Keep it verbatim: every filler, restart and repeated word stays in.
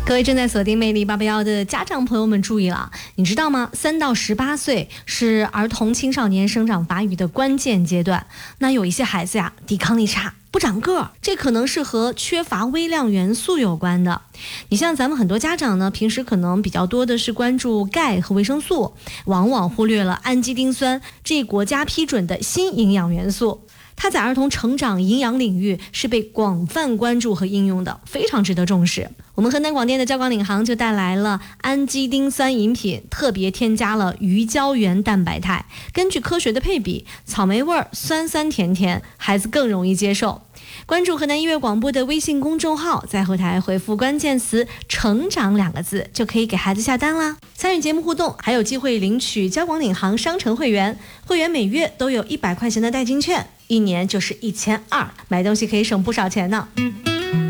各位正在锁定魅力八八幺的家长朋友们注意了，你知道吗？三到十八岁是儿童青少年生长发育的关键阶段。那有一些孩子呀，抵抗力差，不长个儿，这可能是和缺乏微量元素有关的。你像咱们很多家长呢，平时可能比较多的是关注钙和维生素，往往忽略了氨基丁酸这国家批准的新营养元素。它在儿童成长营养领域是被广泛关注和应用的，非常值得重视。我们河南广电的交广领航就带来了氨基丁酸饮品，特别添加了鱼胶原蛋白肽，根据科学的配比，草莓味儿，酸酸甜甜，孩子更容易接受。关注河南音乐广播的微信公众号，在后台回复关键词成长两个字，就可以给孩子下单啦。参与节目互动还有机会领取交广领航商城会员，会员每月都有一百块钱的代金券，一年就是一千二，买东西可以省不少钱呢。